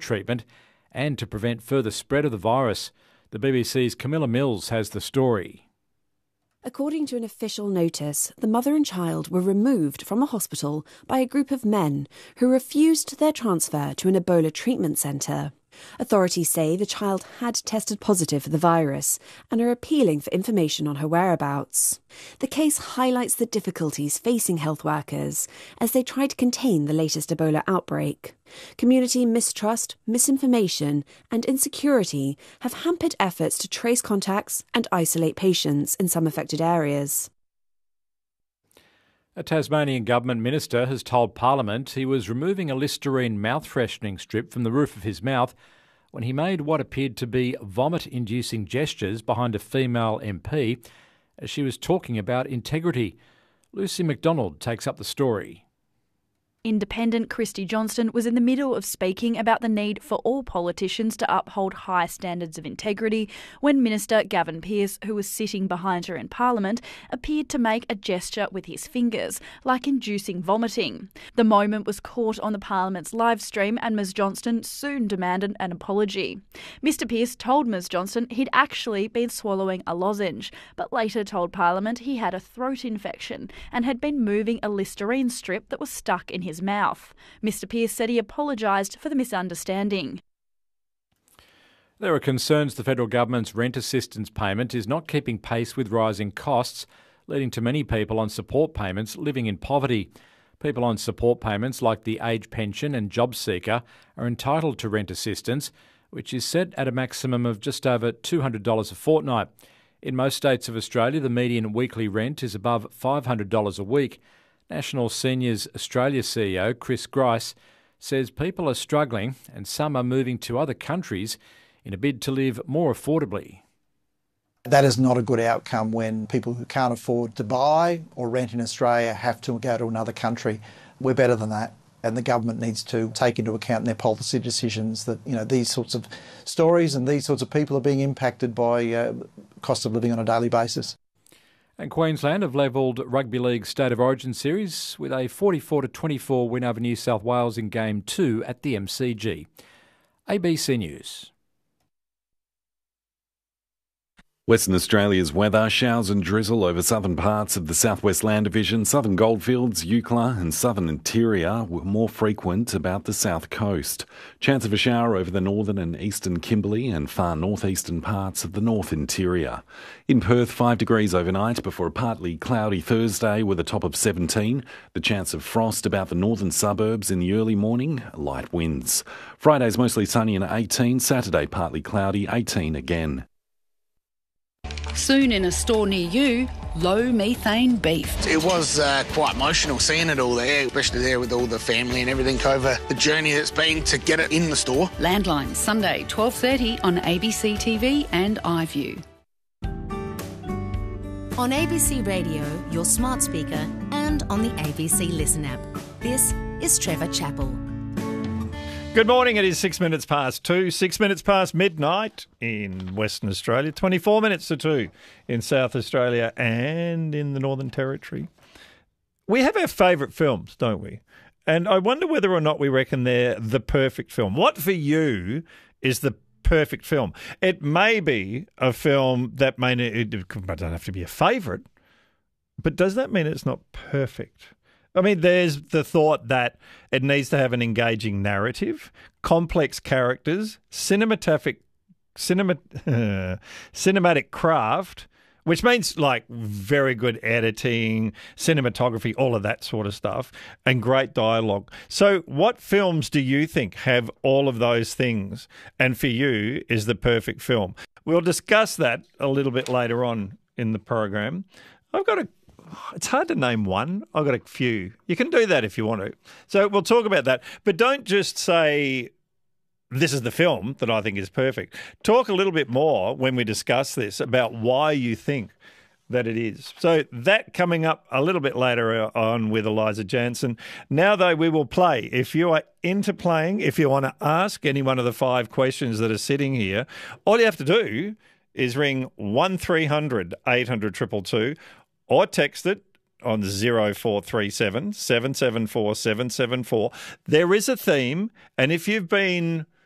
treatment and to prevent further spread of the virus. The BBC's Camilla Mills has the story. According to an official notice, the mother and child were removed from a hospital by a group of men who refused their transfer to an Ebola treatment centre. Authorities say the child had tested positive for the virus and are appealing for information on her whereabouts. The case highlights the difficulties facing health workers as they try to contain the latest Ebola outbreak. Community mistrust, misinformation and insecurity have hampered efforts to trace contacts and isolate patients in some affected areas. A Tasmanian government minister has told Parliament he was removing a Listerine mouth-freshening strip from the roof of his mouth when he made what appeared to be vomit-inducing gestures behind a female MP as she was talking about integrity. Lucy McDonald takes up the story. Independent Christy Johnston was in the middle of speaking about the need for all politicians to uphold high standards of integrity when Minister Gavin Pearce, who was sitting behind her in Parliament, appeared to make a gesture with his fingers, like inducing vomiting. The moment was caught on the Parliament's live stream and Ms Johnston soon demanded an apology. Mr Pearce told Ms Johnston he'd actually been swallowing a lozenge, but later told Parliament he had a throat infection and had been moving a Listerine strip that was stuck in his mouth. Mr Pearce said he apologised for the misunderstanding. There are concerns the federal government's rent assistance payment is not keeping pace with rising costs, leading to many people on support payments living in poverty. People on support payments like the age pension and job seeker are entitled to rent assistance, which is set at a maximum of just over $200 a fortnight. In most states of Australia, the median weekly rent is above $500 a week. National Seniors Australia CEO Chris Grice says people are struggling and some are moving to other countries in a bid to live more affordably. That is not a good outcome when people who can't afford to buy or rent in Australia have to go to another country. We're better than that, and the government needs to take into account in their policy decisions that these sorts of stories and these sorts of people are being impacted by cost of living on a daily basis. And Queensland have levelled Rugby League State of Origin series with a 44-24 win over New South Wales in Game 2 at the MCG. ABC News. Western Australia's weather, showers and drizzle over southern parts of the South West Land Division, southern goldfields, Eucla and southern interior were more frequent about the south coast. Chance of a shower over the northern and eastern Kimberley and far northeastern parts of the north interior. In Perth, 5 degrees overnight before a partly cloudy Thursday with a top of 17. The chance of frost about the northern suburbs in the early morning, light winds. Friday's mostly sunny and 18, Saturday partly cloudy, 18 again. Soon in a store near you, low methane beef. It was quite emotional seeing it all there, especially there with all the family and everything over the journey it's been to get it in the store. Landline, Sunday, 12:30 on ABC TV and iView. On ABC Radio, your smart speaker, and on the ABC Listen app. This is Trevor Chappell. Good morning, it is 6 minutes past 2, 6 minutes past midnight in Western Australia, 24 minutes to 2 in South Australia and in the Northern Territory. We have our favourite films, don't we? And I wonder whether or not we reckon they're the perfect film. What for you is the perfect film? It may be a film that it don't have to be a favourite, but does that mean it's not perfect? I mean, there's the thought that it needs to have an engaging narrative, complex characters, cinematic craft, which means like very good editing, cinematography, all of that sort of stuff, and great dialogue. So what films do you think have all of those things and for you is the perfect film? We'll discuss that a little bit later on in the program. It's hard to name one. I've got a few. You can do that if you want to. So we'll talk about that. But don't just say, this is the film that I think is perfect. Talk a little bit more when we discuss this about why you think that it is. So that coming up a little bit later on with Eliza Jansen. Now, though, we will play. If you are into playing, if you want to ask any one of the 5 questions that are sitting here, all you have to do is ring 1300 800 222 or text it on 0437 774 774. There is a theme, and if you've been